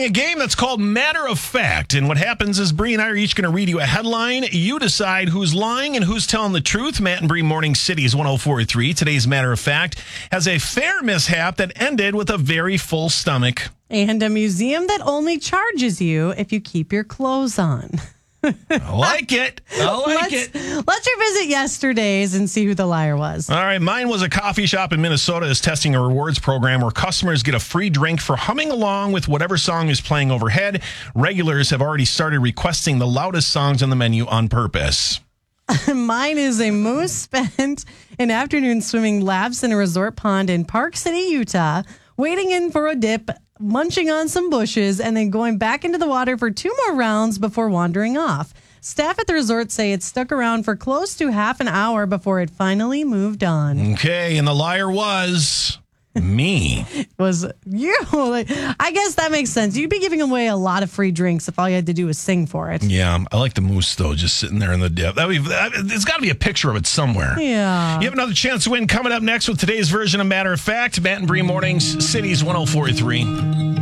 a game that's called Matter of Fact. And what happens is Bree and I are each going to read you a headline. You decide who's lying and who's telling the truth. Matt and Bree, Morning City's 104.3. Today's Matter of Fact has a fair mishap that ended with a very full stomach. And a museum that only charges you if you keep your clothes on. I like it. Let's revisit yesterday's and see who the liar was. All right, mine was a coffee shop in Minnesota is testing a rewards program where customers get a free drink for humming along with whatever song is playing overhead. Regulars have already started requesting the loudest songs on the menu on purpose. Mine is a moose spent an afternoon swimming laps in a resort pond in Park City, Utah, waiting in for a dip, munching on some bushes, and then going back into the water for 2 more rounds before wandering off. Staff at the resort say it stuck around for close to half an hour before it finally moved on. Okay, and the liar was me. Was you? I guess that makes sense. You'd be giving away a lot of free drinks if all you had to do was sing for it. Yeah, I like the moose, though, just sitting there in the dip. There's got to be a picture of it somewhere. Yeah. You have another chance to win coming up next with today's version of Matter of Fact. Matt and Bree Mornings, Cities 104.3.